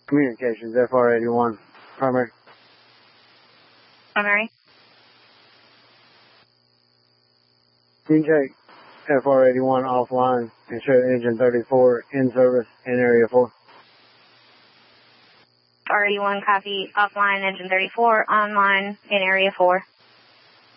Communications, FR81, primary. Primary. You can take FR81 offline and show engine 34 in service in area 4. FR81 copy, offline, engine 34, online in area 4.